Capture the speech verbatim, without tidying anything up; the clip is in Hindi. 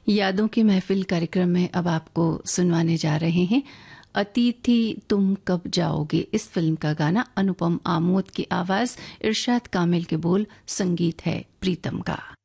यादों की महफिल कार्यक्रम में अब आपको सुनवाने जा रहे हैं अतिथि तुम कब जाओगे। इस फिल्म का गाना अनुपम आमोद की आवाज, इरशाद कामिल के बोल, संगीत है प्रीतम का।